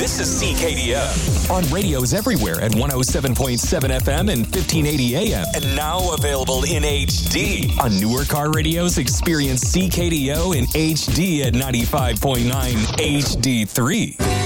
This is CKDO. On radios everywhere at 107.7 FM and 1580 AM. And now available in HD. On newer car radios, experience CKDO in HD at 95.9 HD3.